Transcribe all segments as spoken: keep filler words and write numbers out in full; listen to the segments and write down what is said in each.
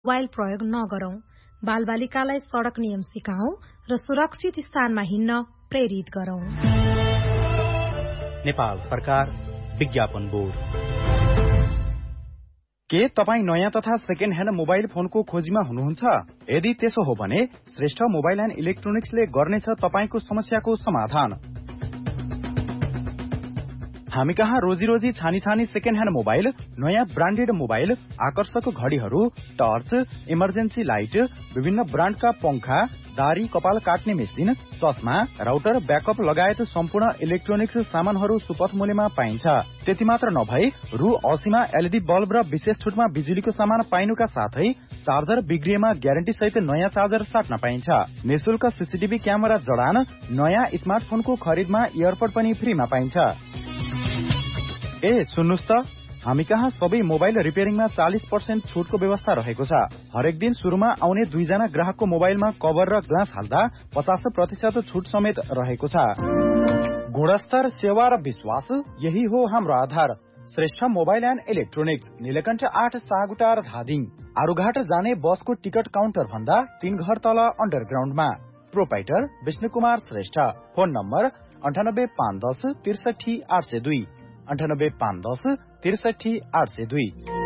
Mobile प्रयोग नगरौं, बालबालिकालाई सड़क नियम सिकाउँ र सुरक्षित स्थानमा हिँड्न प्रेरित गरौं। नेपाल सरकार विज्ञापन बोर्ड। के तपाईँ नयाँ तथा सेकेन्ड ह्यान्ड मोबाइल फोनको खोजीमा हुनुहुन्छ? यदि त्यसो हो भने श्रेष्ठ मोबाइल एन्ड इलेक्ट्रोनिक्सले गर्नेछ तपाईको समस्याको समाधान। हामी कहाँ रोजी रोजी छानी छानी सेकेन्ड ह्यान्ड मोबाइल, नयाँ ब्रान्डेड मोबाइल, आकर्षक घड़ीहरू, टर्च, इमर्जेन्सी लाइट, विभिन्न ब्रान्डका पंखा, दारी कपाल काट्ने मेसिन, चस्मा, राउटर, ब्याकअप लगायत सम्पूर्ण इलेक्ट्रोनिक्स सामानहरू सुपथ मूल्यमा पाइन्छ। त्यति मात्र नभई रु अस्सीमा एलईडी बल्ब र विशेष छुटमा बिजुलीको सामान पाइनुका साथै चार्जर बिग्रिएमा ग्यारेन्टी सहित नयाँ चार्जर साट्न पाइन्छ। निशुल्क सीसीटीभी क्यामेरा जडान, नयाँ स्मार्टफोनको खरिदमा इयरपड पनि फ्रीमा पाइन्छ। ए सुन्नुस् त, हामी कहाँ सबै मोबाइल रिपेयरिङमा चालीस पर्सेन्ट छुटको व्यवस्था रहेको छ। हरेक दिन सुरुमा आउने दुईजना ग्राहकको मोबाइलमा कभर र ग्लास हाल्दा पचास प्रतिशत छुट समेत रहेको छ। गुणस्तर, सेवा र विश्वास, यही हो हाम्रो आधार। Shrestha mobile and electronics, Neelkanth आठ सागुटार धादिङ, आरुघाट जाने बसको टिकट काउन्टर भन्दा तीन घर तल अन्डरग्राउन्डमा। Proprietor Vishnu Kumar Shrestha. Phone number अन्ठानब्बे पाँच दस त्रिसठी आठ सय दुई अन्ठानब्बे पाँच दस त्रिसठी आठ सय दुई।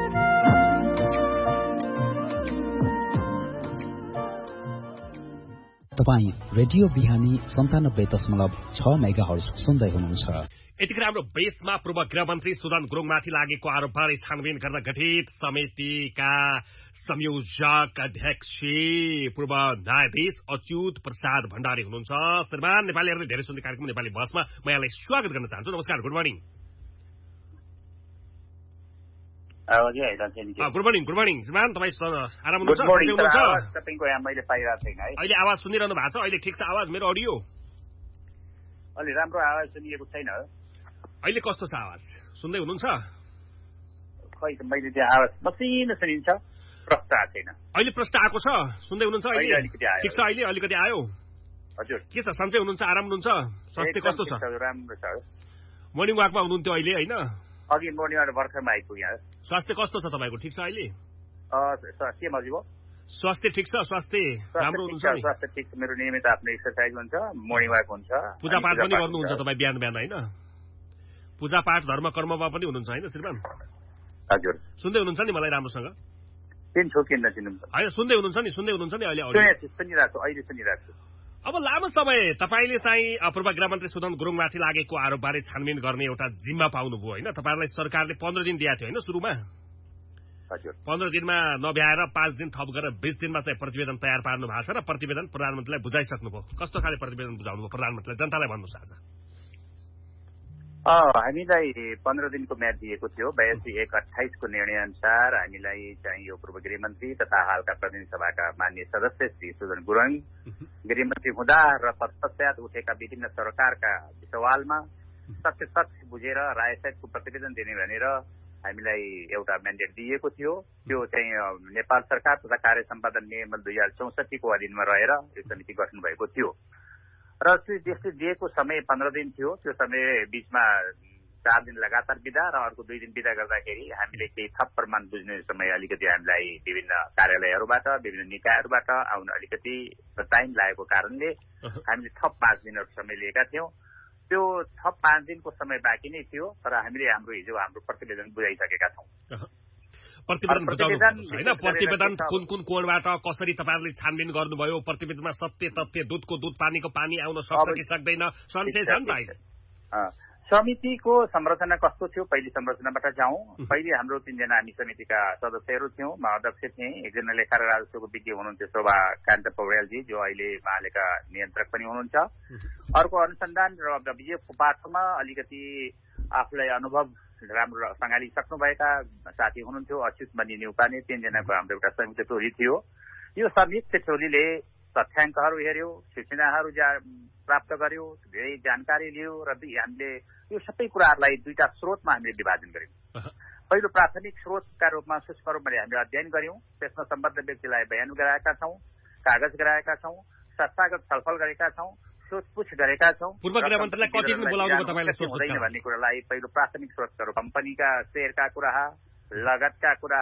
तपाईँ रेडियो बिहानी सन्तानब्बे दशमलव छ मेगा हर्ज सुन्दै हुनुहुन्छ। यतिखेर हाम्रो बेसमा पूर्व गृहमन्त्री सुदन गुरुङमाथि लागेको आरोपबारे छानबिन गर्न गठित समितिका संयोजक अध्यक्ष पूर्व न्यायाधीश अच्युत प्रसाद भण्डारी हुनुहुन्छ। श्रीमान, नेपालीहरूले धेरै सुन्ने कार्यक्रम नेपाली बसमा म यहाँलाई स्वागत गर्न चाहन्छु। नमस्कार, good morning. Good morning, good morning. श्रीमान, तपाईँ आराम हुनुहुन्छ? अहिले आवाज सुनिरहनु भएको छ? अहिले ठिक छ आवाज? मेरो अडियो अलि राम्रो आवाज सुनिएको छैन। अहिले कस्तो छ आवाज? सुन्दै हुनुहुन्छ? खै मैले त्यो आवाज मसिनो सुनिन्छ, प्रष्ट आएको छैन। अहिले प्रष्ट आएको छ? सुन्दै हुनुहुन्छ? अहिले ठिक छ? अहिले अलिकति आयो? हजुर। के छ, सन्चै हुनुहुन्छ? आराम हुनुहुन्छ? स्वास्थ्य कस्तो छ? राम्रो छ। मर्निङ वाकमा हुनुहुन्थ्यो अहिले, होइन? अघि मर्निङबाट भर्खरमा आइपुग्यो। स्वास्थ्य कस्तो छ तपाईँको? ठिक छ अहिले? के मजिबो? स्वास्थ्य ठिक छ? स्वास्थ्य राम्रो हुनुहुन्छ? स्वास्थ्य ठिक छ। मेरो नियमित आफ्नो एक्सर्साइज हुन्छ, मर्निङ वाक हुन्छ। पूजापाठ पनि गर्नुहुन्छ तपाईँ बिहान बिहान, होइन? पूजापाठ धर्म कर्ममा पनि हुनुहुन्छ, होइन श्रीमान? हजुर। सुन्दै हुनुहुन्छ नि मलाई राम्रोसँग? किन छो किन नचिन्नु? होइन, सुन्दै हुनुहुन्छ नि? सुन्दै हुनुहुन्छ नि? अहिले सुनिरहेको अहिले सुनिरहेको छु। अब लामो समय तपाईँले चाहिँ पूर्व गृहमन्त्री सुदन गुरुङमाथि लागेको आरोपबारे छानबिन गर्ने एउटा जिम्मा पाउनुभयो, होइन? तपाईँलाई सरकारले पन्ध्र दिन दिएको थियो, होइन? सुरुमा पन्ध्र दिनमा नभ्याएर पाँच दिन थप गरेर बीस दिनमा चाहिँ प्रतिवेदन तयार पार्नु भएको छ र प्रतिवेदन प्रधानमन्त्रीलाई बुझाइसक्नुभयो। कस्तो खाले प्रतिवेदन बुझाउनुभयो प्रधानमन्त्रीलाई? जनतालाई भन्नुहोस् आज। हामीलाई पन्ध्र दिनको म्याद दिएको थियो। बयासी एक अठाइसको निर्णय अनुसार हामीलाई चाहिँ यो पूर्व गृहमन्त्री तथा हालका प्रतिनिधि सभाका माननीय सदस्य श्री सुदन गुरुङ गृहमन्त्री हुँदा र तत्पश्चात उठेका विभिन्न सरकारका सवालमा सत्य तथ्य बुझेर रायसहितको प्रतिवेदन दिने भनेर हामीलाई एउटा म्यान्डेट दिएको थियो। त्यो चाहिँ नेपाल सरकार तथा कार्य सम्पादन नियम दुई हजार चौसठीको अधीनमा रहेर यो समिति गठन भएको थियो र त्यसले दिएको समय पन्ध्र दिन थियो। त्यो समय बिचमा चार दिन लगातार बिदा र अर्को दुई दिन बिदा गर्दाखेरि हामीले केही थप प्रमाण बुझ्ने समय अलिकति हामीलाई विभिन्न कार्यालयहरूबाट विभिन्न निकायहरूबाट आउन अलिकति टाइम लागेको कारणले हामीले थप पाँच दिनहरू समय लिएका थियौँ। त्यो थप पाँच दिनको समय बाँकी नै थियो, तर हामीले हाम्रो हिजो हाम्रो प्रतिवेदन बुझाइसकेका छौँ। प्रतिवेदन होइन, प्रतिवेदन कुन कुन कोणबाट कसरी तपाईँहरूले छानबिन गर्नुभयो? प्रतिवेदनमा सत्य तथ्य, दुधको दुध पानीको पानी आउन सक्छ कि सक्दैन? संशय छ नि त। समितिको संरचना कस्तो थियो? पहिले संरचनाबाट जाउँ। पहिले हाम्रो तीनजना हामी समितिका सदस्यहरू थियौँ। म अध्यक्ष थिएँ, एकजना लेखा र राजस्वको विज्ञ हुनुहुन्थ्यो शोभा कान्त पौड्यालजी, जो अहिले महालेखा नियन्त्रक पनि हुनुहुन्छ। अर्को अनुसन्धान र विजय पाठमा अलिकति आफूलाई अनुभव राम्रोसँग लिइसक्नुभएका साथी हुनुहुन्थ्यो अच्युत मणि न्युपाने। तीनजनाको हाम्रो एउटा संयुक्त टोली थियो। यो संयुक्त टोलीले तथ्याङ्कहरू हेऱ्यो, सूचनाहरू प्राप्त गर्यो, धेरै जानकारी लियो र हामीले यो सबै कुराहरूलाई दुईटा स्रोतमा हामीले विभाजन गर्यौँ। पहिलो प्राथमिक स्रोतका रूपमा सूक्ष्म रूपमा हामीले अध्ययन गर्यौँ। त्यसमा सम्बद्ध व्यक्तिलाई बयान गराएका छौँ, कागज गराएका छौँ, संस्थागत छलफल गरेका छौँ, सोधपुछ गरेका छौँ। पूर्व गृहमन्त्रीलाई कति दिन बोलाउनु तपाईले सोध्नु भन्ने कुरालाई पहिलो प्राथमिक स्रोतहरू कम्पनीका शेयरका कुरा, लगतका कुरा,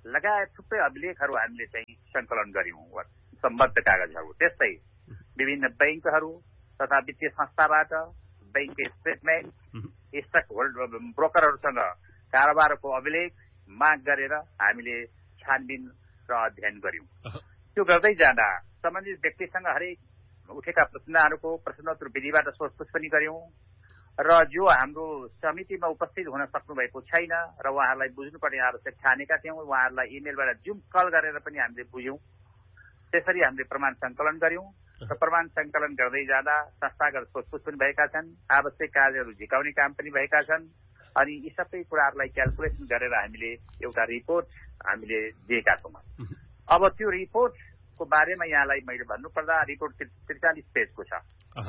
लगायत थुप्रै अभिलेखहरू हामीले चाहिँ सङ्कलन गर्यौं, सम्बद्ध कागजहरू। त्यस्तै विभिन्न बैंकहरू तथा वित्तीय संस्थाबाट बैंक स्टेटमेन्ट, स्टक होल्ड ब्रोकरहरूसँग कारोबारको अभिलेख माग गरेर हामीले छानबिन र अध्ययन गर्यौं। त्यो गर्दै जाँदा सम्बन्धित व्यक्तिसँग हरेक उठेका प्रश्नहरूको प्रश्नोत्तर विधिबाट सोधपुछ पनि गर्यौं र जो हाम्रो समितिमा उपस्थित हुन सक्नु भएको छैन र उहाँहरूलाई बुझ्नुपर्ने आवश्यक ठानेका थियौं, उहाँहरूलाई इमेलबाट जुम कल गरेर पनि हामीले बुझ्यौं। त्यसरी हामीले प्रमाण सङ्कलन गर्यौं र प्रमाण सङ्कलन गर्दै जाँदा संस्थागत सोधपुछ पनि भएका छन्, आवश्यक कार्यहरू झिकाउने काम पनि भएका छन्। अनि यी सबै कुराहरूलाई क्यालकुलेसन गरेर हामीले एउटा रिपोर्ट हामीले दिएका छौँ। अब त्यो रिपोर्टको बारेमा यहाँलाई मैले भन्नुपर्दा रिपोर्ट त्रिचालिस पेजको छ।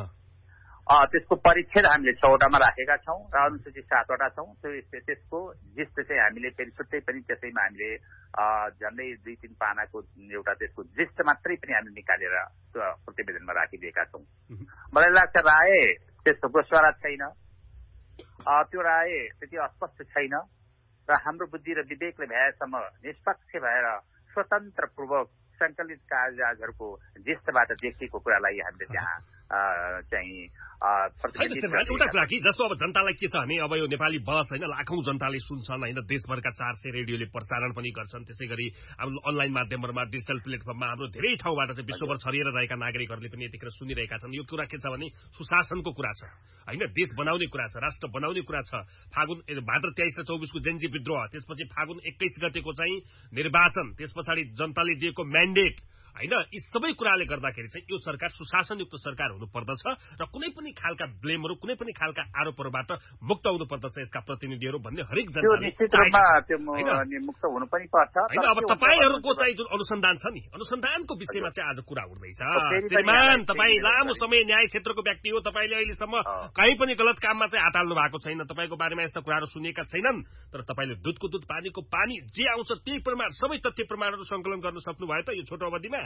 त्यसको परिच्छेद हामीले चौधमा राखेका छौँ र अनुसूची सातवटा छौँ। त्यसको जिस्ट चाहिँ हामीले फेरि छुट्टै पनि त्यसैमा हामीले झन्डै दुई तिन पानाको एउटा त्यसको जिस्ट मात्रै पनि हामीले निकालेर प्रतिवेदनमा राखिदिएका छौँ। मलाई लाग्छ राय त्यस्तो गोस्वारा छैन, त्यो राय त्यति अस्पष्ट छैन र हाम्रो बुद्धि र विवेकले भएसम्म निष्पक्ष भएर स्वतन्त्रपूर्वक सङ्कलित कागजातहरूको जिस्टबाट देखिएको कुरालाई हामीले त्यहाँ चाहिँ एउटा कुरा कि जस्तो अब जनतालाई के छ भने अब यो नेपाली बहस होइन लाखौं जनताले सुन्छन् होइन, देशभरका चार सय रेडियोले प्रसारण पनि गर्छन्, त्यसै गरी अब अनलाइन माध्यमहरूमा डिजिटल प्लेटफर्ममा हाम्रो धेरै ठाउँबाट चाहिँ विश्वभर छरिएर रहेका नागरिकहरूले पनि यतिखेर सुनिरहेका छन्। यो कुरा के छ भने सुशासनको कुरा छ होइन, देश बनाउने कुरा छ, राष्ट्र बनाउने कुरा छ। फागुन भाद्र तेइस र चौबिसको जेन्जी विद्रोह, त्यसपछि फागुन एक्काइस गतेको चाहिँ निर्वाचन, त्यस पछाडि जनताले दिएको म्यान्डेट होइन, यी सबै कुराले गर्दाखेरि चाहिँ यो सरकार सुशासनयुक्त सरकार हुनुपर्दछ र कुनै पनि खालका ब्लेमहरू कुनै पनि खालका आरोपहरूबाट मुक्त हुनुपर्दछ यसका प्रतिनिधिहरू भन्ने हरेक जनताले मुक्त हुनु पनि पर्छ होइन। अब तपाईँहरूको चाहिँ जुन अनुसन्धान छ नि, अनुसन्धानको विषयमा चाहिँ आज कुरा उठ्दैछ। श्रीमान, तपाईँ लामो समय न्याय क्षेत्रको व्यक्ति हो, तपाईँले अहिलेसम्म कहीँ पनि गलत काममा चाहिँ हात हाल्नु भएको छैन, तपाईँको बारेमा यस्ता कुराहरू सुनिएका छैनन्। तर तपाईँले दुधको दुध पानीको पानी जे आउँछ त्यही प्रमाण सबै तथ्य प्रमाणहरू सङ्कलन गर्न सक्नुभयो त यो छोटो अवधिमा?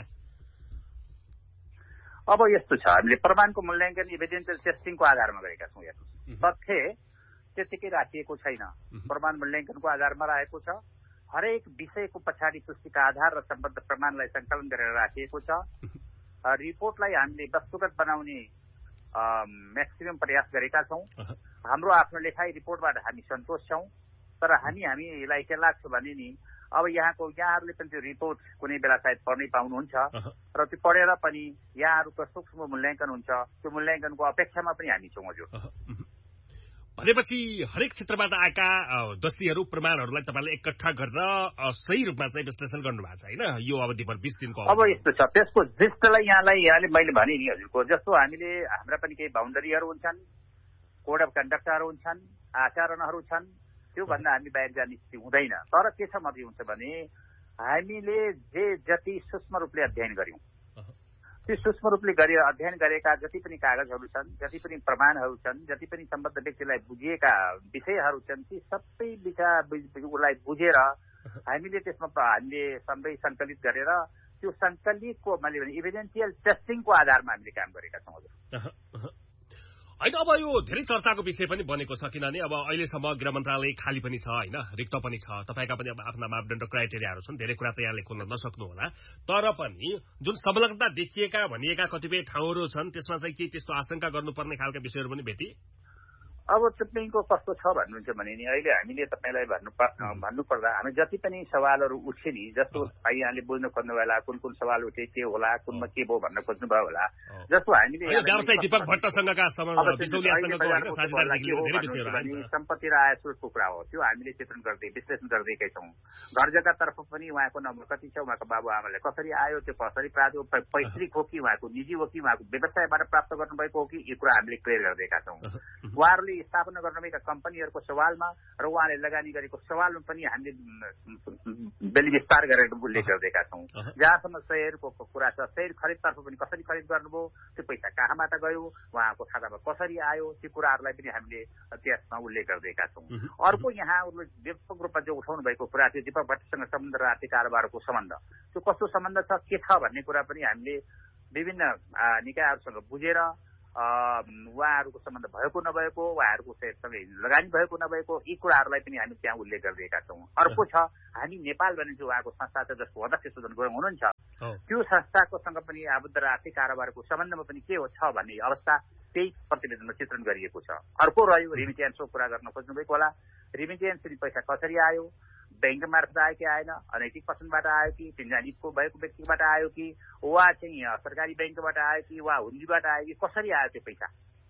अब यस्तो छ, हामीले प्रमाणको मूल्याङ्कन इभिडेन्सियल टेस्टिङको आधारमा गरेका छौँ। हेर्नुहोस्, तथ्य त्यतिकै राखिएको छैन, प्रमाण मूल्याङ्कनको आधारमा राखेको छ। हरेक विषयको पछाडि पुष्टिका आधार र सम्बद्ध प्रमाणलाई सङ्कलन गरेर राखिएको छ। रिपोर्टलाई हामीले वस्तुगत बनाउने म्याक्सिमम प्रयास गरेका छौँ। हाम्रो आफ्नो लेखाइ रिपोर्टबाट हामी सन्तोष छौँ, तर हामी हामीलाई के लाग्छ भने नि अब यहाँको यहाँहरूले पनि त्यो रिपोर्ट कुनै बेला सायद पढ्नै पाउनुहुन्छ र त्यो पढेर पनि यहाँहरूको सूक्ष्म मूल्याङ्कन हुन्छ, त्यो मूल्याङ्कनको अपेक्षामा पनि हामी छौँ। हजुर, भनेपछि हरेक क्षेत्रबाट आएका दस्तीहरू प्रमाणहरूलाई तपाईँले एकट्ठा गरेर सही रूपमा चाहिँ विश्लेषण गर्नुभएको छ होइन यो अवधिभर बिस दिनको? अब यस्तो छ, त्यसको जिस्टलाई यहाँलाई यहाँले मैले भने नि हजुरको जस्तो हामीले हाम्रा पनि केही बााउन्डरीहरू हुन्छन्, कोड अफ कन्डक्टहरू हुन्छन्, आचरणहरू छन्, त्योभन्दा हामी बाहिर जाने स्थिति हुँदैन। तर के छ मात्रै हुन्छ भने हामीले जे जति सूक्ष्म रूपले अध्ययन गर्यौं, त्यो सूक्ष्म रूपले गरे अध्ययन गरेका जति पनि कागजहरू छन्, जति पनि प्रमाणहरू छन्, जति पनि सम्बद्ध व्यक्तिलाई बुझिएका विषयहरू छन्, ती सबै विषयलाई बुझेर हामीले त्यसमा हामीले सबै सङ्कलित गरेर त्यो सङ्कलितको मैले भने इभिडेन्सियल टेस्टिङको आधारमा हामीले काम गरेका छौँ। हजुर होइन, अब यो धेरै चर्चाको विषय पनि बनेको छ, किनभने अब अहिलेसम्म गृह मन्त्रालय खाली पनि छ होइन, रिक्त पनि छ। तपाईँका पनि अब आफ्ना मापदण्ड क्राइटेरियाहरू छन्, धेरै कुरा त यहाँले खोल्न नसक्नु होला, तर पनि जुन संलग्नता देखिएका भनिएका कतिपय ठाउँहरू छन् त्यसमा चाहिँ के त्यस्तो आशंका गर्नुपर्ने खालका विषयहरू पनि भेटी? अब तपाईँको कस्तो छ भन्नुहुन्छ भने नि अहिले हामीले तपाईँलाई भन्नु भन्नुपर्दा हामी जति पनि सवालहरू उठ्यो नि, जस्तो यहाँले बुझ्नु खोज्नु होला कुन कुन सवाल उठे के होला, कुनमा के भयो भन्न खोज्नुभयो होला। जस्तो हामीले व्यवसाय दीपक भट्टसँगका सम्पत्ति र आय स्रोतको कुरा हो, त्यो हामीले चित्रण गर्दै विश्लेषण गर्दैकै छौँ। घर जग्गातर्फ पनि उहाँको नम्बर कति छ, उहाँको बाबुआमालाई कसरी आयो, त्यो कसरी प्राप्त हो, पैतृक हो कि उहाँको निजी हो कि उहाँको व्यवसायबाट प्राप्त गर्नुभएको हो कि, यो कुरा हामीले क्लियर गरिदिएका छौँ। उहाँहरूले स्थापना गर्नुभएका कम्पनीहरूको सवालमा र उहाँले लगानी गरेको सवालमा पनि हामीले बेली विस्तार गरेर उल्लेख गरिदिएका छौँ। जहाँसम्म शेयरको कुरा छ, शेयर खरिदतर्फ पनि कसरी खरिद गर्नुभयो, त्यो पैसा कहाँबाट गयो, उहाँको खातामा कसरी आयो, त्यो कुराहरूलाई पनि हामीले त्यसमा उल्लेख गरिदिएका छौँ। अर्को यहाँ व्यापक रूपमा जो उठाउनु भएको कुरा थियो दीपक भट्टसँग सम्बन्ध र आर्थिक कारोबारको सम्बन्ध, त्यो कस्तो सम्बन्ध छ के छ भन्ने कुरा पनि हामीले विभिन्न निकायहरूसँग बुझेर उहाँहरूको सम्बन्ध भएको नभएको, उहाँहरूको सँगै लगानी भएको नभएको, यी कुराहरूलाई पनि हामी त्यहाँ उल्लेख गरिदिएका छौँ। अर्को छ, हामी नेपाल भन्ने जो उहाँको संस्था छ जसको अध्यक्ष सुदन गुरुङ हुनुहुन्छ, त्यो संस्थाकोसँग पनि आबद्ध आर्थिक कारोबारको सम्बन्धमा पनि के हो छ भन्ने अवस्था त्यही प्रतिवेदनमा चित्रण गरिएको छ। अर्को रह्यो रिमिटेन्सको कुरा गर्न खोज्नुभएको होला। रिमिटेन्स पनि पैसा कसरी आयो, ब्याङ्क मार्फत आयो कि आएन, अनैतिक पसलबाट आयो कि तिनजानिको भएको व्यक्तिबाट आयो कि वा चाहिँ सरकारी ब्याङ्कबाट आयो कि वा हुन्डीबाट आयो कि कसरी आयो त्यो पैसा,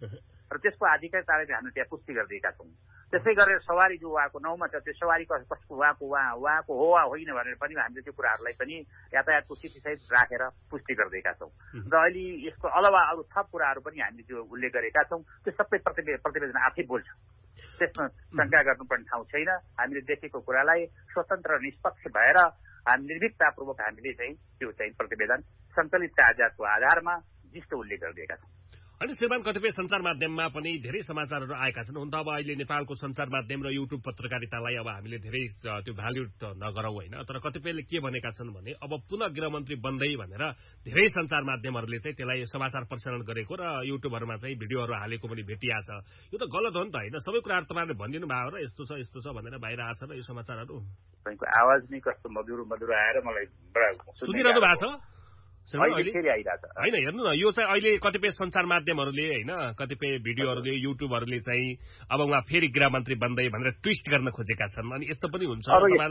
र त्यसको आधिकारिकताले हामीले त्यहाँ पुष्टि गरिदिएका छौँ। त्यसै गरेर सवारी जो उहाँको नाउँमा छ त्यो सवारी कसको उहाँको उहाँ उहाँको हो वा होइन भनेर पनि हामीले त्यो कुराहरूलाई पनि यातायातको स्थितिसहित राखेर पुष्टि गरिदिएका छौँ। र अहिले यसको अलावा अरू थप कुराहरू पनि हामीले त्यो उल्लेख गरेका छौँ। त्यो सबै प्रतिवेदन आफै बोल्छ, त्यसमा शङ्का गर्नुपर्ने ठाउँ छैन। हामीले देखेको कुरालाई स्वतन्त्र निष्पक्ष भएर हामी निर्भीकतापूर्वक हामीले चाहिँ त्यो चाहिँ प्रतिवेदन सङ्कलित कागजातको आधारमा जिस्तो उल्लेख गरिदिएका छौँ। अनि श्रीमान कतिपय सञ्चार माध्यममा पनि धेरै समाचारहरू आएका छन्। हुन त अब अहिले नेपालको सञ्चार माध्यम र युट्युब पत्रकारितालाई अब हामीले धेरै त्यो भ्याल्यु नगरौँ होइन, तर कतिपयले के भनेका छन् भने अब पुनः गृहमन्त्री बन्दै भनेर धेरै सञ्चार माध्यमहरूले चाहिँ त्यसलाई समाचार प्रसारण गरेको र युट्युबहरूमा चाहिँ भिडियोहरू हालेको पनि भेटिया छ। यो त गलत हो नि त होइन? सबै कुराहरू तपाईँहरूले भनिदिनु भयो र यस्तो छ यस्तो छ भनेर बाहिर आएको छ र यो समाचारहरू तपाईँको आवाज नै कस्तो मधुर मधुर आएर मलाई सुनिरहनु भएको छ होइन? हेर्नु न, यो चाहिँ अहिले कतिपय सञ्चार माध्यमहरूले होइन, कतिपय भिडियोहरूले युट्युबहरूले चाहिँ अब उहाँ फेरि गृहमन्त्री बन्दै भनेर ट्विस्ट गर्न खोजेका छन्। अनि यस्तो पनि हुन्छ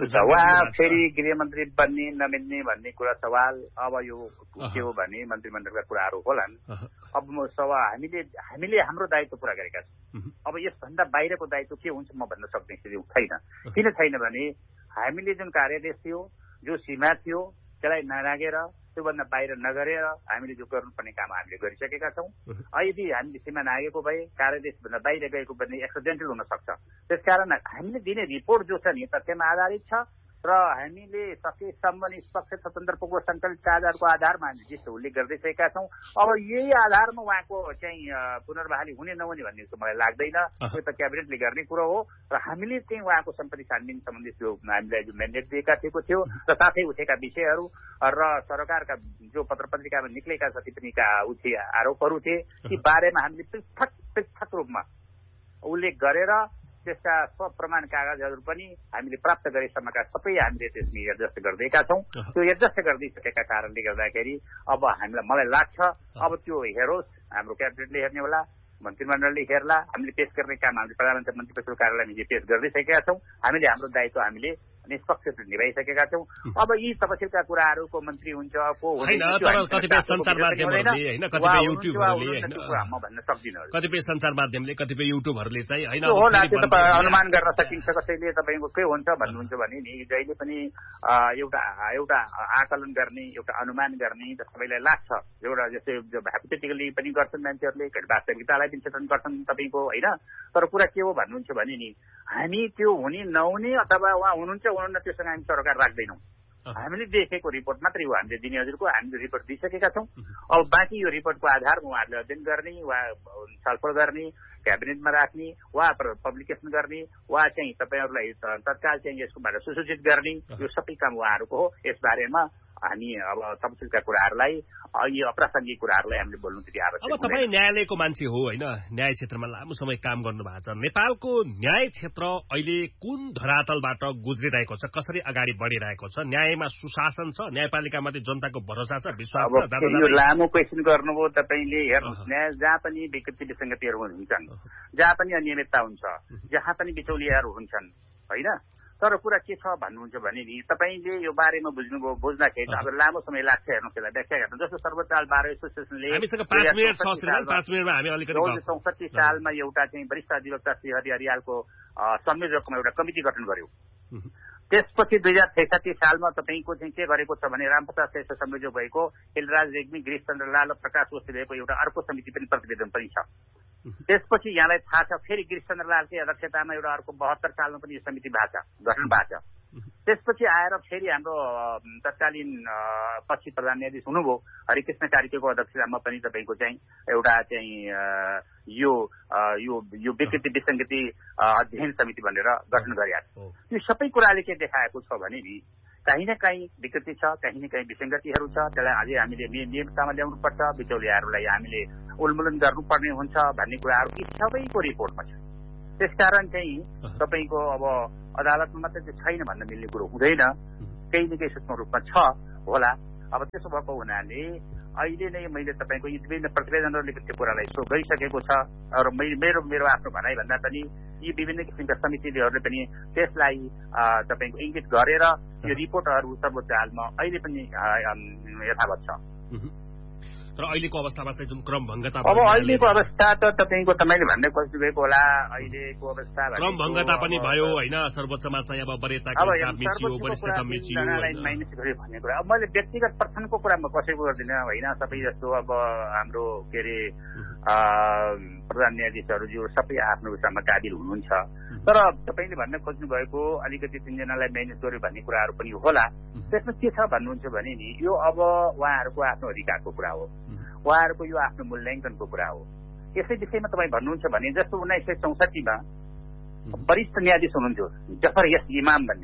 उहाँ फेरि गृहमन्त्री बन्ने नमिल्ने भन्ने कुरा सवाल अब यो के हो भने मन्त्रीमण्डलका कुराहरू होलान्। अब म सवाल हामीले हामीले हाम्रो दायित्व पुरा गरेका छौँ। अब यसभन्दा बाहिरको दायित्व के हुन्छ म भन्न सक्ने स्थिति छैन। किन छैन भने हामीले जुन कार्यदेश थियो, जो सीमा थियो, त्यसलाई ननागेर त्योभन्दा बाहिर नगरेर हामीले जो गर्नुपर्ने काम हामीले गरिसकेका छौँ। यदि हामीले सीमा नागेको भए कार्यदेशभन्दा बाहिर गएको भने एक्सिडेन्टल हुन सक्छ। त्यसकारण हामीले दिने रिपोर्ट जो छ नि तथ्यमा आधारित छ र हामीले सकेसम्म निष्पक्ष स्वतन्त्रको सङ्कलित कागजातको आधारमा हामीले जस्तो उल्लेख गर्दैसकेका छौँ। अब यही आधारमा उहाँको चाहिँ पुनर्बहाली हुने नहुने भन्ने चाहिँ मलाई लाग्दैन। यो त क्याबिनेटले गर्ने कुरो हो र हामीले चाहिँ उहाँको सम्पत्ति छानबिन सम्बन्धी त्यो हामीलाई जो म्यान्डेट दिएका थिएको थियो र साथै उठेका विषयहरू र सरकारका जो पत्र पत्रिकामा निक्लेका जति पनि उठे आरोपहरू थिए ती बारेमा हामीले पृथक पृथक रूपमा उल्लेख गरेर त्यसका स्वप्रमाण कागजहरू पनि हामीले प्राप्त गरेसम्मका सबै हामीले त्यसमा एडजस्ट गरिदिएका छौँ। त्यो एडजस्ट गरिदिइसकेका कारणले गर्दाखेरि अब हामीलाई मलाई लाग्छ अब त्यो हेरोस्, हाम्रो क्याबिनेटले हेर्ने होला, मन्त्रीमण्डलले हेर्ला। हामीले पेश गर्ने काम हामीले प्रधानमन्त्री मन्त्री परिषद कार्यालयमा पेश गर्दैसकेका छौँ। हामीले हाम्रो दायित्व हामीले निष्पक्ष निभाइसकेका छौँ। अब यी तपसिलका कुराहरूको मन्त्री हुन्छ को कतिपय सञ्चार माध्यमहरूले होइन, कतिपय युट्युबहरूले म भन्न सक्दिनँ। कतिपय सञ्चार माध्यमले कतिपय युट्युबहरूले चाहिँ होइन होला, त्यो तपाईँ अनुमान गर्न सकिन्छ। कसैले तपाईँको के हुन्छ भन्नुहुन्छ भने नि जहिले पनि एउटा एउटा आकलन गर्ने, एउटा अनुमान गर्ने त सबैलाई लाग्छ। एउटा जस्तै हाइपोथेटिकली पनि गर्छन् मान्छेहरूले, वास्तविकतालाई पनि चित्रण गर्छन् तपाईँको होइन। तर कुरा के हो भन्नुहुन्छ भने नि हामी त्यो हुने नहुने अथवा उहाँ हुनुहुन्छ हुनुहुन्न त्योसँग हामी सरकार राख्दैनौँ। हामीले देखेको रिपोर्ट मात्रै हो हामीले दिने। हजुरको हामीले रिपोर्ट दिइसकेका छौँ। अब बाँकी यो रिपोर्टको आधारमा उहाँहरूले अध्ययन गर्ने वा छलफल गर्ने, क्याबिनेटमा राख्ने वा पब्लिकेसन गर्ने वा चाहिँ तपाईँहरूलाई तत्काल चाहिँ यसकोबाट सुसूचित गर्ने, यो सबै काम उहाँहरूको हो। यसबारेमा हामी अब तपसिलका कुराहरूलाई यो अप्रासङ्गिक कुराहरूलाई हामीले बोल्नु त्यति आवश्यक। अब तपाईँ न्यायालयको मान्छे हो होइन, न्याय क्षेत्रमा लामो समय काम गर्नु भएको छ। नेपालको न्याय क्षेत्र अहिले कुन धरातलबाट गुज्रिरहेको छ, कसरी अगाडि बढिरहेको छ? न्यायमा सुशासन छ, न्यायपालिकामाथि जनताको भरोसा छ, विश्वास छ? यो लामो क्वेसन गर्नुभयो तपाईँले। हेर्नुहोस्, न्याय जहाँ पनि विकृति विसङ्गतिहरू हुन्छन्, जहाँ पनि अनियमितता हुन्छ, जहाँ पनि बिचौलियाहरू हुन्छन् होइन। तर कुरा के छ भन्नुहुन्छ भने नि तपाईँले यो बारेमा बुझ्नुभयो, बुझ्दाखेरि अब लामो समय लाग्छ। हेर्नुहोस्, यसलाई व्याख्या गर्नु जस्तो सर्वोच्च बार एसोसिएसनले चौसठी सालमा एउटा चाहिँ वरिष्ठ अधिवक्ता श्री हरि हरियालको संयोजकमा एउटा कमिटी गठन गर्यो। त्यसपछि दुई हजार छैसठी सालमा तपाईँको चाहिँ के गरेको छ भने रामप्रसाद श्रेष्ठ संयोजक भएको हिलराज रेग्मी, गिरीश चन्द्र लाल र प्रकाश ओस्ती भएको एउटा अर्को समिति पनि प्रतिवेदन पनि छ। त्यसपछि यहाँलाई थाहा छ फेरि गिरीश चन्द्र लालकै अध्यक्षतामा एउटा अर्को बहत्तर सालमा पनि यो समिति भएको छ, गठन भएको छ। त्यसपछि आएर फेरि हाम्रो तत्कालीन पछि प्रधान न्यायाधीश हुनुभयो हरिकृष्ण कार्कीको अध्यक्षतामा पनि तपाईँको चाहिँ एउटा चाहिँ यो यो यो विकृति विसङ्गति अध्ययन समिति भनेर गठन गरिएको छ। यो सबै कुराले के देखाएको छ भने नि कहीँ न कहीँ विकृति छ, कहीँ न कहीँ विसङ्गतिहरू छ। त्यसलाई अझै हामीले नियमिततामा ल्याउनुपर्छ, बिचौलियाहरूलाई हामीले उन्मूलन गर्नुपर्ने हुन्छ भन्ने कुराहरू यी सबैको रिपोर्टमा छ। त्यसकारण चाहिँ तपाईँको अब अदालतमा मात्रै चाहिँ छैन भन्न मिल्ने कुरो हुँदैन, केही न केही सूक्ष्म रूपमा छ होला। अब त्यसो भएको हुनाले अहिले नै मैले तपाईँको यी विभिन्न प्रतिवेदनहरूले त्यो कुरालाई सो गरिसकेको छ र मैले मेरो मेरो आफ्नो भनाइ भन्दा पनि यी विभिन्न किसिमका समितिहरूले पनि त्यसलाई तपाईँको इङ्गित गरेर यो रिपोर्टहरू सर्वोच्च अदालतमा अहिले पनि यथावत छ। र अहिलेको अवस्थामा चाहिँ जुन क्रमभङ्गता अब अहिलेको अवस्था त तपाईँको तपाईँले भन्ने खोज्नु भएको होला। अहिलेको अवस्था क्रमभङ्गता पनि भयो होइन, सर्वोच्चमा चाहिँ अब वरियताको हिसाब मिचियो, वरिष्ठता मिचियो माइनस गर्यो भन्ने कुरा। अब मैले व्यक्तिगत प्रश्नको कुरा म कसैको गर्दिनँ होइन। सबै जस्तो अब हाम्रो के अरे प्रधान न्यायाधीशहरू जो सबै आफ्नो विषयमा काबिल हुनुहुन्छ, तर तपाईँले भन्न खोज्नु भएको अलिकति तिनजनालाई माइनस गर्यो भन्ने कुराहरू पनि होला। त्यसमा के छ भन्नुहुन्छ भने नि यो अब उहाँहरूको आफ्नो अधिकारको कुरा हो, उहाँहरूको यो आफ्नो मूल्याङ्कनको कुरा हो। यसै विषयमा तपाईँ भन्नुहुन्छ भने जस्तो उन्नाइस सय चौसठीमा वरिष्ठ न्यायाधीश हुनुहुन्थ्यो जफर यस इमाम भन्ने,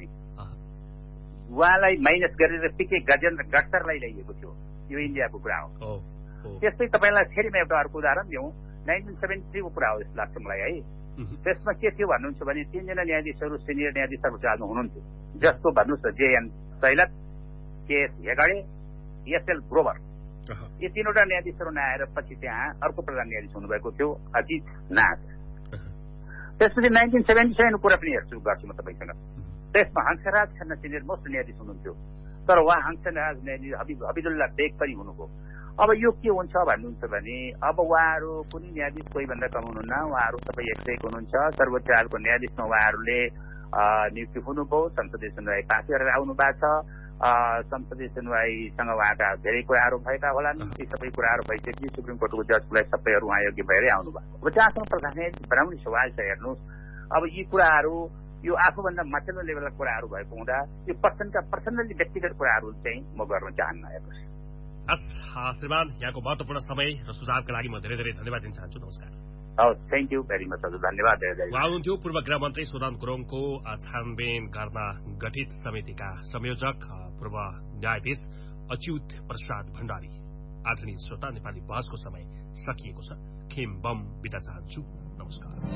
उहाँलाई माइनस गरेर पिके गजेन्द्र गडकरलाई ल्याइएको थियो। यो इन्डियाको कुरा हो। त्यस्तै तपाईँलाई फेरि म एउटा अर्को उदाहरण दिउँ, नाइन्टिन सेभेन्टी थ्रीको कुरा हो जस्तो लाग्छ मलाई है। त्यसमा के थियो भन्नुहुन्छ भने तीनजना न्यायाधीशहरू सिनियर न्यायाधीश सर्वोच्च अदालतमा हुनुहुन्थ्यो, जस्तो भन्नुहोस् न JN शैलत, KS Hegde, SL Grover. यी तीनवटा न्यायाधीशहरू नआएर पछि त्यहाँ अर्को प्रधान न्यायाधीश हुनुभएको थियो अजित नाथ। त्यसपछि नाइन्टिन सेभेन्टी सेभेनको कुरा पनि हेर्छु गर्छु म तपाईँसँग। त्यसमा हंसराज खन्ना सिनियर मोस्ट न्यायाधीश हुनुहुन्थ्यो, तर उहाँ हंसराज न्यायाधीश हबिब हबिदुल्लाह बेग पनि हुनुभयो। अब यो के हुन्छ भन्नुहुन्छ भने अब उहाँहरू कुनै न्यायाधीश कोही भन्दा कम हुनुहुन्न, उहाँहरू सबै एक सय हुनुहुन्छ। सर्वोच्च अदालतको न्यायाधीशमा उहाँहरूले नियुक्ति हुनुभयो, संसदीय सुनवाई पास गरेर आउनु भएको छ। संसदीय सुनवाईसँग उहाँका धेरै कुराहरू भएका होलान्। ती सबै कुराहरू भइसकेपछि सुप्रिम कोर्टको जजलाई सबैहरू उहाँ योग्य भएरै आउनुभयो। अब जहाँसम्म प्रधान न्यायाधीश बनाउने सवाल छ हेर्नुहोस्, अब यी कुराहरू यो आफूभन्दा माथिल्लो लेभलका कुराहरू भएको हुँदा यो पर्सनका पर्सनली व्यक्तिगत कुराहरू चाहिँ म गर्न चाहन्न। हेर्नुहोस् श्रीमान, यहाँको महत्वपूर्ण समय र सुझावका लागि म धेरै धेरै धन्यवाद दिन चाहन्छु। नमस्कार। हवस्, थ्याङ्क यू भेरी मच हजुर, धन्यवाद। हुनुहुन्थ्यो पूर्व गृहमन्त्री सुदन गुरुङको छानबिन गर्न गठित समितिका संयोजक पूर्व न्यायाधीश अच्युत प्रसाद भण्डारी। आदरणीय श्रोता, नेपाली बहसको समय सकिएको छ। खेम बम बिदा चाहन्छु। नमस्कार।